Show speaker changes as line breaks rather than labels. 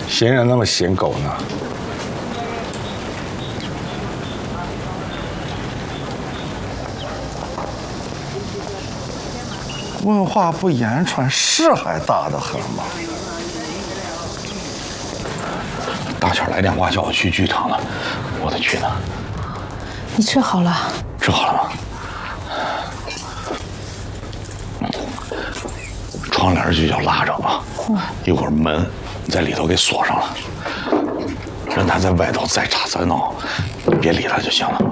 闲人那么嫌狗呢？文化不言传，事还大得很嘛。大巧来电话叫我去剧场了，我得去呢。
你治好了？
治好了吗？窗帘就要拉着啊，一会儿门在里头给锁上了，让他在外头再吵再闹，你别理他就行了。